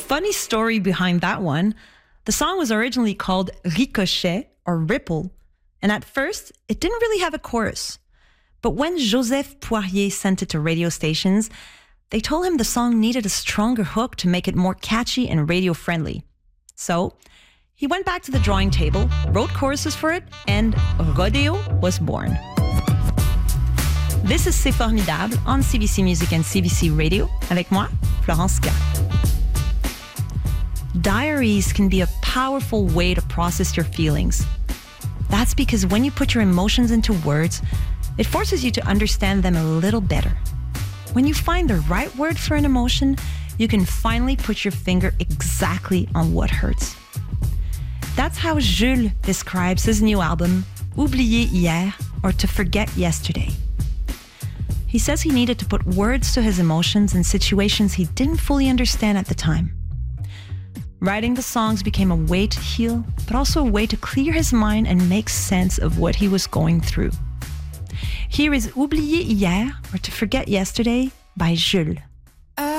Funny story behind that one. The song was originally called Ricochet or Ripple, and at first, it didn't really have a chorus. But when Joseph Poirier sent it to radio stations, they told him the song needed a stronger hook to make it more catchy and radio-friendly. So, he went back to the drawing table, wrote choruses for it, and Rodeo was born. This is C'est Formidable on CBC Music and CBC Radio, avec moi, Florence K. Diaries can be a powerful way to process your feelings. That's because when you put your emotions into words, it forces you to understand them a little better. When you find the right word for an emotion, you can finally put your finger exactly on what hurts. That's how Jules describes his new album, Oublier hier, or To Forget Yesterday. He says he needed to put words to his emotions in situations he didn't fully understand at the time. Writing the songs became a way to heal, but also a way to clear his mind and make sense of what he was going through. Here is Oublier hier, or To Forget Yesterday, by Jules.